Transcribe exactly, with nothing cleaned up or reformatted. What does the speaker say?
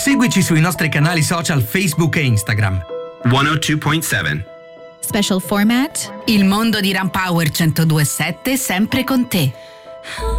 seguici sui nostri canali social Facebook e Instagram. centodue point sette. Special format. Il mondo di Rampower centodue e sette sempre con te.